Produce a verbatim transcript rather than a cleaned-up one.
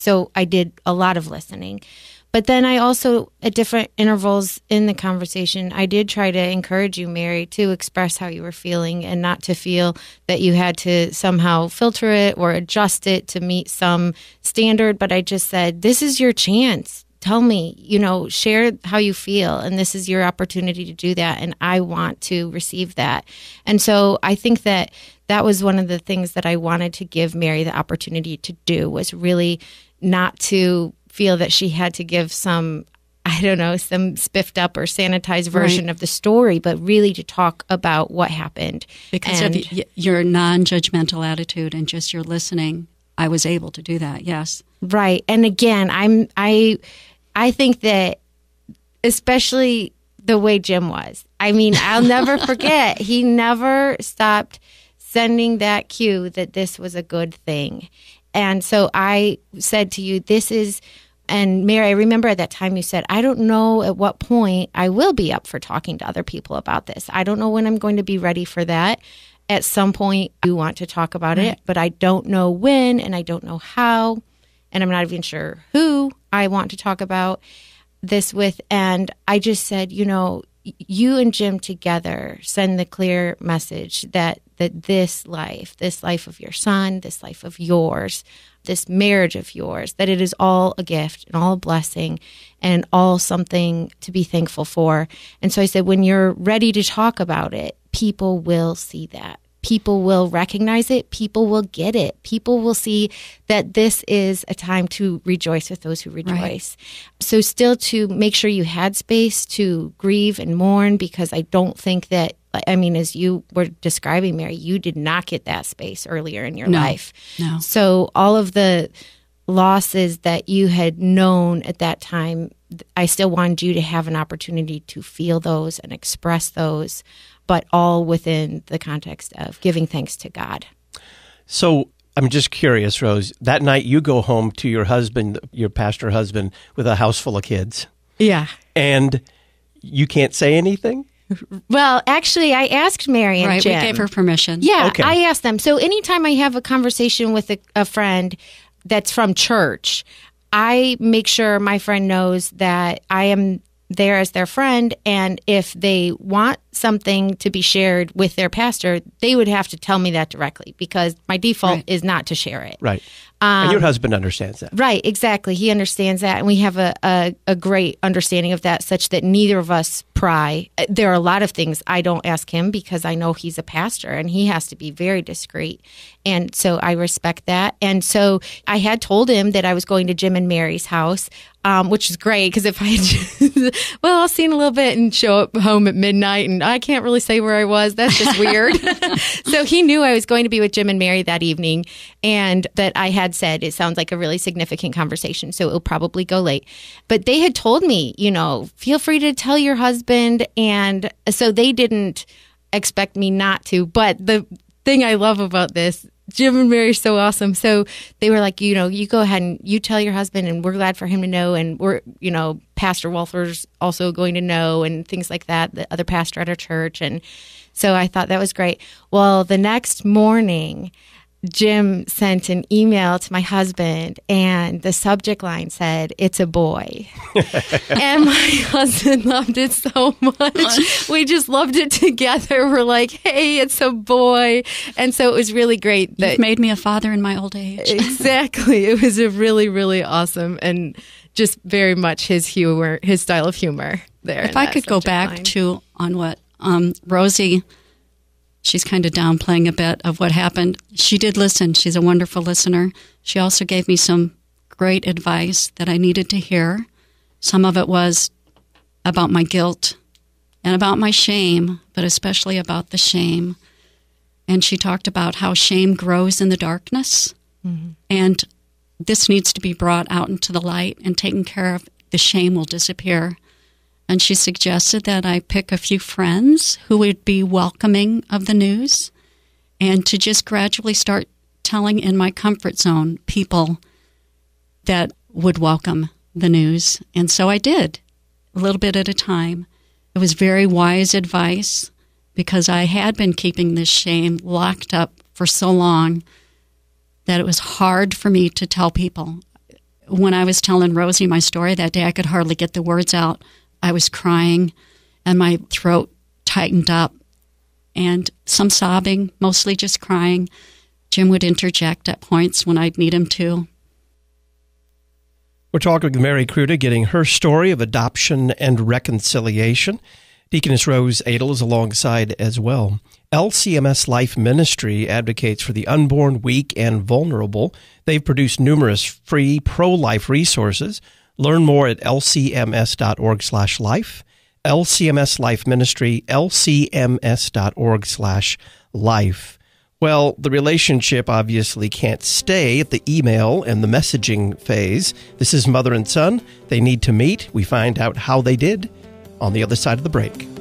So I did a lot of listening. But then I also, at different intervals in the conversation, I did try to encourage you, Mary, to express how you were feeling and not to feel that you had to somehow filter it or adjust it to meet some standard. But I just said, this is your chance. Tell me, you know, share how you feel. And this is your opportunity to do that. And I want to receive that. And so I think that that was one of the things that I wanted to give Mary the opportunity to do, was really not to feel that she had to give some, I don't know, some spiffed up or sanitized version right. of the story, but really to talk about what happened. Because and, of y- your non-judgmental attitude and just your listening, I was able to do that, yes. Right. And again, I'm I I think that especially the way Jim was. I mean, I'll never forget. He never stopped sending that cue that this was a good thing. And so I said to you, this is, and Mary, I remember at that time you said, I don't know at what point I will be up for talking to other people about this. I don't know when I'm going to be ready for that. At some point, you want to talk about right. it, but I don't know when, and I don't know how, and I'm not even sure who I want to talk about this with. And I just said, you know, you and Jim together send the clear message that that this life, this life of your son, this life of yours, this marriage of yours, that it is all a gift and all a blessing and all something to be thankful for. And so I said, when you're ready to talk about it, people will see that. People will recognize it. People will get it. People will see that this is a time to rejoice with those who rejoice. Right. So still to make sure you had space to grieve and mourn, because I don't think that, I mean, as you were describing, Mary, you did not get that space earlier in your no, life. No. So all of the losses that you had known at that time, I still wanted you to have an opportunity to feel those and express those, but all within the context of giving thanks to God. So I'm just curious, Rose, that night you go home to your husband, your pastor husband, with a house full of kids. Yeah. And you can't say anything? Well, actually, I asked Mary and right, Jim. We gave her permission. Yeah, okay. I asked them. So anytime I have a conversation with a, a friend that's from church, I make sure my friend knows that I am there as their friend, and if they want something to be shared with their pastor, they would have to tell me that directly, because my default right. is not to share it. Right. Um, and your husband understands that. Right, exactly. He understands that, and we have a, a, a great understanding of that, such that neither of us pry. There are a lot of things I don't ask him because I know he's a pastor, and he has to be very discreet. And so I respect that. And so I had told him that I was going to Jim and Mary's house, um, which is great, because if I had just, well, I'll see in a little bit and show up home at midnight, and I can't really say where I was. That's just weird. So he knew I was going to be with Jim and Mary that evening, and that I had said it sounds like a really significant conversation, so it'll probably go late. But they had told me, you know, feel free to tell your husband, and so they didn't expect me not to. But the thing I love about this, Jim and Mary are so awesome. So they were like, you know, you go ahead and you tell your husband, and we're glad for him to know, and we're, you know, Pastor Walther's also going to know, and things like that, the other pastor at our church. And so I thought that was great. Well, the next morning, Jim sent an email to my husband, and the subject line said, "It's a boy." And my husband loved it so much. We just loved it together. We're like, hey, it's a boy. And so it was really great. That, You've made me a father in my old age. Exactly. It was a really, really awesome, and just very much his humor, his style of humor there. If I could go back line. to on what um, Rosie... She's kind of downplaying a bit of what happened. She did listen. She's a wonderful listener. She also gave me some great advice that I needed to hear. Some of it was about my guilt and about my shame, but especially about the shame. And she talked about how shame grows in the darkness. Mm-hmm. And this needs to be brought out into the light and taken care of. The shame will disappear. And she suggested that I pick a few friends who would be welcoming of the news, and to just gradually start telling in my comfort zone people that would welcome the news. And so I did, a little bit at a time. It was very wise advice, because I had been keeping this shame locked up for so long that it was hard for me to tell people. when I was telling Rosie my story that day, I could hardly get the words out. I was crying, and my throat tightened up, and some sobbing, mostly just crying. Jim would interject at points when I'd need him to. We're talking with Mary Kruta, getting her story of adoption and reconciliation. Deaconess Rose Adel is alongside as well. L C M S Life Ministry advocates for the unborn, weak, and vulnerable. They've produced numerous free pro-life resources. Learn more at l c m s dot org slash life. L C M S Life Ministry, l c m s dot org slash life. Well, the relationship obviously can't stay at the email and the messaging phase. This is mother and son. They need to meet. We find out how they did on the other side of the break.